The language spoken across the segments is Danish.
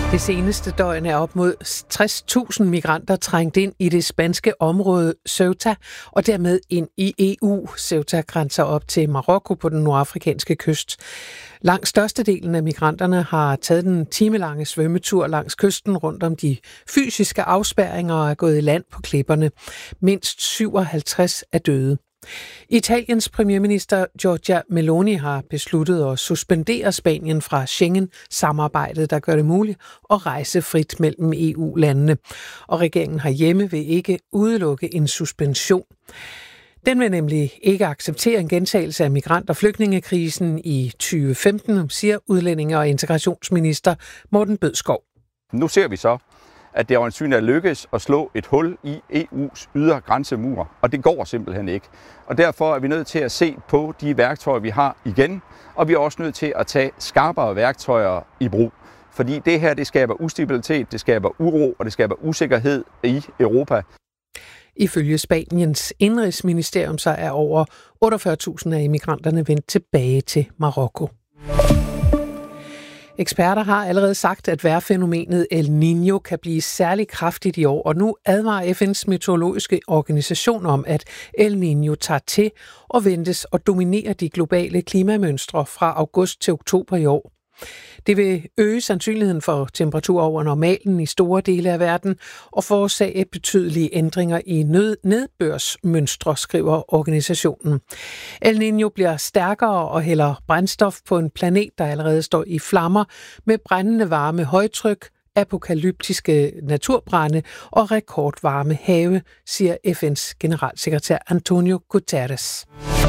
Det seneste døgn er op mod 60.000 migranter trængt ind i det spanske område Ceuta og dermed ind i EU. Ceuta grænser op til Marokko på den nordafrikanske kyst. Langt størstedelen af migranterne har taget den timelange svømmetur langs kysten rundt om de fysiske afspærringer og er gået i land på klipperne. Mindst 57 er døde. Italiens premierminister Giorgia Meloni har besluttet at suspendere Spanien fra Schengen-samarbejdet, der gør det muligt at rejse frit mellem EU-landene. Og regeringen herhjemme vil ikke udelukke en suspension. Den vil nemlig ikke acceptere en gentagelse af migrant- og flygtningekrisen i 2015, siger udlændinge- og integrationsminister Morten Bødskov. Nu ser vi så, at det øjensynligt er lykkes at slå et hul i EU's ydre grænsemur, og det går simpelthen ikke. Og derfor er vi nødt til at se på de værktøjer, vi har igen, og vi er også nødt til at tage skarpere værktøjer i brug. Fordi det her, det skaber ustabilitet, det skaber uro, og det skaber usikkerhed i Europa. Ifølge Spaniens indrigsministerium så er over 48.000 af immigranterne vendt tilbage til Marokko. Eksperter har allerede sagt, at vejrfænomenet El Niño kan blive særlig kraftigt i år, og nu advarer FN's meteorologiske organisation om, at El Niño tager til og ventes at dominere de globale klimamønstre fra august til oktober i år. Det vil øge sandsynligheden for temperaturer over normalen i store dele af verden og forårsage betydelige ændringer i nedbørsmønstre, skriver organisationen. El Niño bliver stærkere og hælder brændstof på en planet, der allerede står i flammer med brændende varme højtryk, apokalyptiske naturbrande og rekordvarme have, siger FN's generalsekretær Antonio Guterres.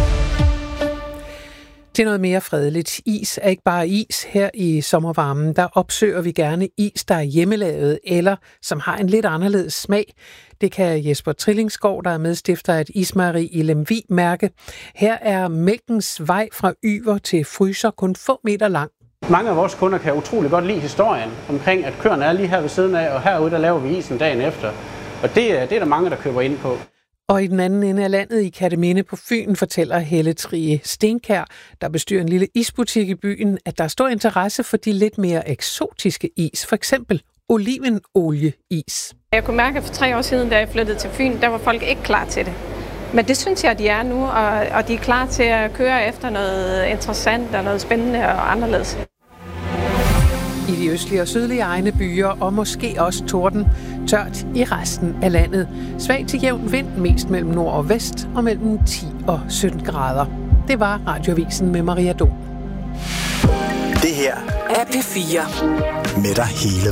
Til noget mere fredeligt. Is er ikke bare is. Her i sommervarmen, der opsøger vi gerne is, der er hjemmelavet, eller som har en lidt anderledes smag. Det kan Jesper Trillingsgaard, der er medstifter af et ismejeri i Lemvig, mærke. Her er mælkens vej fra yver til fryser kun få meter lang. Mange af vores kunder kan utrolig godt lide historien omkring, at køerne er lige her ved siden af, og herude der laver vi isen dagen efter. Og det er der mange, der køber ind på. Og i den anden ende af landet i Kerteminde på Fyn fortæller Helle Trie Stenkær, der bestyrer en lille isbutik i byen, at der er stor interesse for de lidt mere eksotiske is, for eksempel olivenolieis. Jeg kunne mærke, at for 3 år siden, da jeg flyttede til Fyn, der var folk ikke klar til det. Men det synes jeg, de er nu, og de er klar til at køre efter noget interessant og noget spændende og anderledes. I de østlige og sydlige egne byer, og måske også torden, tørt i resten af landet. Svag til jævn vind, mest mellem nord og vest, og mellem 10 og 17 grader. Det var Radioavisen med Maria Dom. Det her er P4 med dig hele